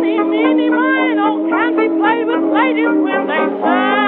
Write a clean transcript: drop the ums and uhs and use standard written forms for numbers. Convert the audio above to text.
Eeny, meeny, miny, can't be played with ladies when they say.